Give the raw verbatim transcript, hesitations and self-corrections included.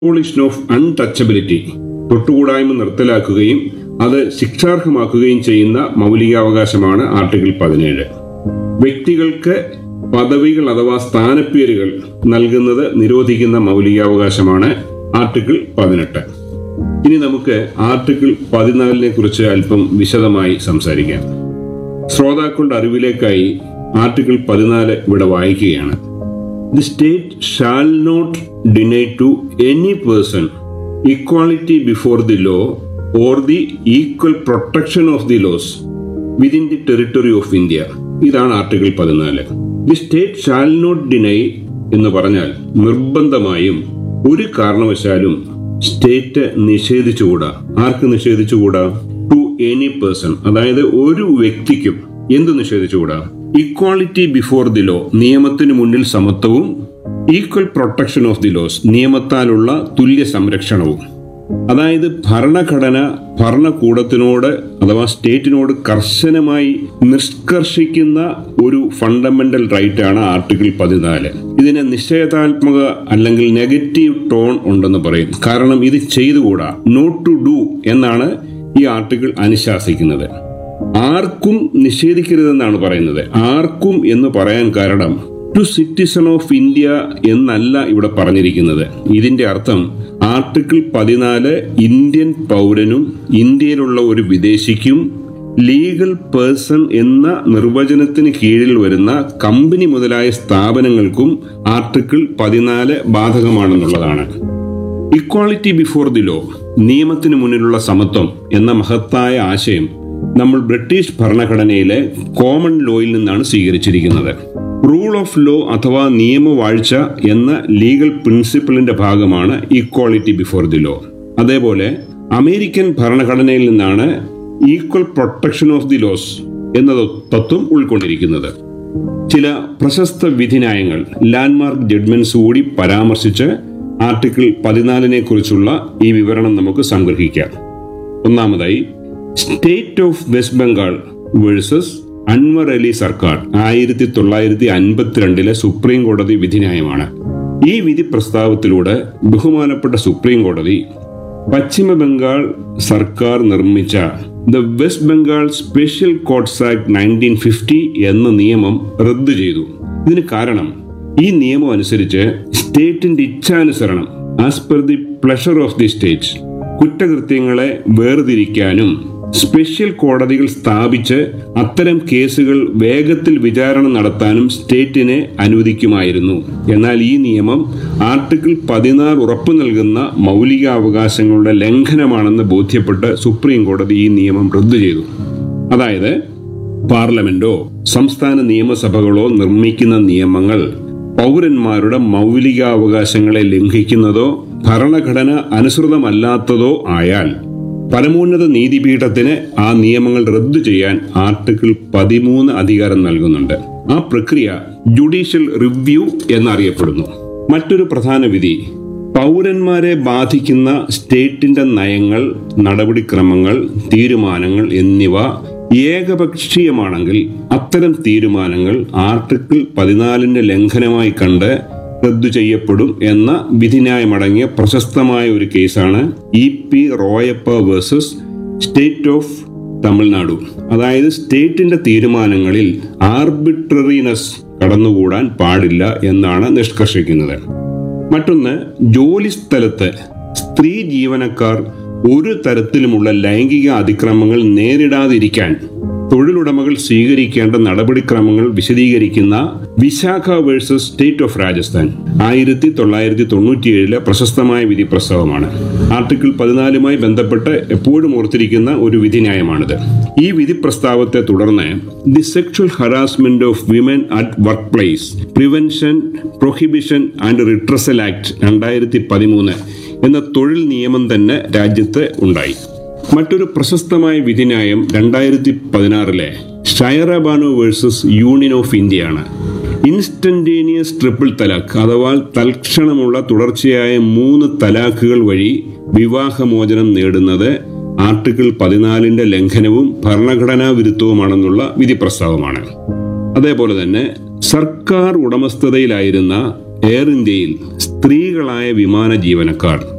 Abolition of untouchability, തൊട്ടുകൂടായ്മ നിർത്തലാക്കുകയും അത് ശിക്ഷാർഹമാക്കുകയും ചെയ്യുന്ന മൗലികാവകാശമാണ് ആർട്ടിക്കിൾ പതിനേഴ്. വ്യക്തികൾക്ക് പദവികൾ അഥവാ സ്ഥാനപ്പേരുകൾ നൽകുന്നത് നിരോധിക്കുന്ന മൗലികാവകാശമാണ് ആർട്ടിക്കിൾ പതിനെട്ട്. ഇനി നമുക്ക് ആർട്ടിക്കിൾ പതിനാലിനെ കുറിച്ച് അല്പം വിശദമായി സംസാരിക്കാം. ശ്രോതാക്കളുടെ അറിവിലേക്കായി ആർട്ടിക്കിൾ പതിനാല് ഇവിടെ വായിക്കുകയാണ്. The state shall not deny to any person equality before the law or the equal protection of the laws within the territory of India. ഇതാണ് ആർട്ടിക്കിൾ പതിനാല്. The state shall not deny എന്ന് പറഞ്ഞാൽ നിർബന്ധമായും ഒരു കാരണവശാലും state നിഷേധിച്ചുകൂടാ. Arc നിഷേധിച്ചുകൂടാ? To any person, അതായത് ഒരു വ്യക്തിക്കും എന്ത് നിഷേധിച്ചുകൂടാ? ഇക്വാളിറ്റി ബിഫോർ ദി ലോ, നിയമത്തിനു മുന്നിൽ സമത്വവും, equal protection of the loss, നിയമത്താലുള്ള തുല്യ സംരക്ഷണവും. അതായത് ഭരണഘടന ഭരണകൂടത്തിനോട് അഥവാ സ്റ്റേറ്റിനോട് കർശനമായി നിഷ്കർഷിക്കുന്ന ഒരു ഫണ്ടമെന്റൽ റൈറ്റ് ആണ് ആർട്ടിക്കിൾ പതിനാല്. ഇതിന് നിഷേധാത്മക അല്ലെങ്കിൽ നെഗറ്റീവ് ടോൺ ഉണ്ടെന്ന് പറയും. കാരണം ഇത് ചെയ്തുകൂടാ, നോട്ട് ടു ഡു എന്നാണ് ഈ ആർട്ടിക്കിൾ അനുശാസിക്കുന്നത്. ആർക്കും നിഷേധിക്കരുതെന്നാണ് പറയുന്നത്. ആർക്കും എന്ന് പറയാൻ കാരണം ടു സിറ്റിസൺ ഓഫ് ഇന്ത്യ എന്നല്ല ഇവിടെ പറഞ്ഞിരിക്കുന്നത്. ഇതിന്റെ അർത്ഥം ആർട്ടിക്കിൾ പതിനാല് ഇന്ത്യൻ പൗരനും ഇന്ത്യയിലുള്ള ഒരു വിദേശിക്കും ലീഗൽ പേഴ്സൺ എന്ന നിർവചനത്തിന് കീഴിൽ വരുന്ന കമ്പനി മുതലായ സ്ഥാപനങ്ങൾക്കും ആർട്ടിക്കിൾ പതിനാല് ബാധകമാണെന്നുള്ളതാണ്. ഇക്വാളിറ്റി ബിഫോർ ദി ലോ, നിയമത്തിന് മുന്നിലുള്ള സമത്വം എന്ന മഹത്തായ ആശയം നമ്മൾ ബ്രിട്ടീഷ് ഭരണഘടനയിലെ കോമൺ ലോയിൽ നിന്നാണ് സ്വീകരിച്ചിരിക്കുന്നത്. റൂൾ ഓഫ് ലോ അഥവാ നിയമവാഴ്ച എന്ന ലീഗൽ പ്രിൻസിപ്പിളിന്റെ ഭാഗമാണ് ഈക്വാളിറ്റി ബിഫോർ ദി ലോ. അതേപോലെ അമേരിക്കൻ ഭരണഘടനയിൽ നിന്നാണ് equal protection of the loss എന്ന തത്വം ഉൾക്കൊണ്ടിരിക്കുന്നത്. ചില പ്രശസ്ത വിധിന്യായങ്ങൾ, ലാൻഡ്മാർക്ക് ജഡ്ജ്മെന്റ്സ് കൂടി പരാമർശിച്ച് ആർട്ടിക്കിൾ പതിനാലിനെ കുറിച്ചുള്ള ഈ വിവരണം നമുക്ക് സംഗ്രഹിക്കാം. ഒന്നാമതായി, state of west Bengal versus Anwar Ali സർക്കാർ ആയിരത്തി തൊള്ളായിരത്തി അൻപത്തിരണ്ടിലെ സുപ്രീം കോടതി വിധിന്യായമാണ്. ഈ വിധി പ്രസ്താവത്തിലൂടെ ബഹുമാനപ്പെട്ട സുപ്രീം കോടതി പശ്ചിമ ബംഗാൾ സർക്കാർ നിർമ്മിച്ച the west Bengal special courts act nineteen fifty എന്ന നിയമം റദ്ദു ചെയ്തു. ഇതിന് കാരണം ഈ നിയമം അനുസരിച്ച് സ്റ്റേറ്റിന്റെ ഇച്ഛാനുസരണം, as per the pleasure of the state, കുറ്റകൃത്യങ്ങളെ വേർതിരിക്കാനും special കോടതികൾ സ്ഥാപിച്ച് അത്തരം കേസുകൾ വേഗത്തിൽ വിചാരണ നടത്താനും സ്റ്റേറ്റിനെ അനുവദിക്കുമായിരുന്നു. എന്നാൽ ഈ നിയമം ആർട്ടിക്കിൾ പതിനാറ് ഉറപ്പു നൽകുന്ന മൗലികാവകാശങ്ങളുടെ ലംഘനമാണെന്ന് ബോധ്യപ്പെട്ട് സുപ്രീം കോടതി ഈ നിയമം റദ്ദു ചെയ്തു. അതായത് പാർലമെന്റോ സംസ്ഥാന നിയമസഭകളോ നിർമ്മിക്കുന്ന നിയമങ്ങൾ പൗരന്മാരുടെ മൗലികാവകാശങ്ങളെ ലംഘിക്കുന്നതോ ഭരണഘടന അനുസൃതമല്ലാത്തതോ ആയാൽ പരമോന്നത നീതിപീഠത്തിന് ആ നിയമങ്ങൾ റദ്ദു ചെയ്യാൻ ആർട്ടിക്കിൾ പതിമൂന്ന് അധികാരം നൽകുന്നുണ്ട്. ആ പ്രക്രിയ ജുഡീഷ്യൽ റിവ്യൂ എന്നറിയപ്പെടുന്നു. മറ്റൊരു പ്രധാന വിധി, പൗരന്മാരെ ബാധിക്കുന്ന സ്റ്റേറ്റിന്റെ നയങ്ങൾ, നടപടിക്രമങ്ങൾ, തീരുമാനങ്ങൾ എന്നിവ ഏകപക്ഷീയമാണെങ്കിൽ അത്തരം തീരുമാനങ്ങൾ ആർട്ടിക്കിൾ പതിനാലിന്റെ ലംഘനമായി കണ്ട് റദ്ദു ചെയ്യപ്പെടും എന്ന വിധിന്യായമടങ്ങിയ പ്രശസ്തമായ ഒരു കേസാണ് E P റോയപ്പ versus state of Tamil Nadu. അതായത് സ്റ്റേറ്റിന്റെ തീരുമാനങ്ങളിൽ ആർബിട്രറിനെസ് കടന്നുകൂടാൻ പാടില്ല എന്നാണ് നിഷ്കർഷിക്കുന്നത്. മറ്റൊന്ന്, ജോലി സ്ഥലത്ത് സ്ത്രീ ജീവനക്കാർ ഒരു തരത്തിലുമുള്ള ലൈംഗിക അതിക്രമങ്ങൾ നേരിടാതിരിക്കാൻ തൊഴിലുടമകൾ സ്വീകരിക്കേണ്ട നടപടിക്രമങ്ങൾ വിശദീകരിക്കുന്ന Vishakha versus state of Rajasthan ആയിരത്തി തൊള്ളായിരത്തി തൊണ്ണൂറ്റിയേഴിലെ പ്രശസ്തമായ വിധി പ്രസ്താവമാണ്. ആർട്ടിക്കിൾ പതിനാലുമായി ബന്ധപ്പെട്ട് എപ്പോഴും ഓർത്തിരിക്കുന്ന ഒരു വിധിന്യായമാണിത്. ഈ വിധി പ്രസ്താവത്തെ തുടർന്ന് the sexual harassment of women at work place prevention, prohibition and redressal act രണ്ടായിരത്തി പതിമൂന്ന് എന്ന തൊഴിൽ നിയമം തന്നെ രാജ്യത്ത് ഉണ്ടായി. മറ്റൊരു പ്രശസ്തമായ വിധിന്യായം രണ്ടായിരത്തി പതിനാറിലെ Shayara Banu versus union of ഇന്ത്യയാണ്. ഇൻസ്റ്റന്റേനിയസ് ട്രിപ്പിൾ തലാഖ് അഥവാ തൽക്ഷണമുള്ള തുടർച്ചയായ മൂന്ന് തലാഖുകൾ വഴി വിവാഹമോചനം നേടുന്നത് ആർട്ടിക്കിൾ പതിനാലിന്റെ ലംഘനവും ഭരണഘടനാ വിരുദ്ധവുമാണെന്നുള്ള വിധി പ്രസ്താവമാണ്. അതേപോലെ തന്നെ സർക്കാർ ഉടമസ്ഥതയിലായിരുന്ന എയർ ഇന്ത്യയിൽ സ്ത്രീകളായ വിമാന ജീവനക്കാർ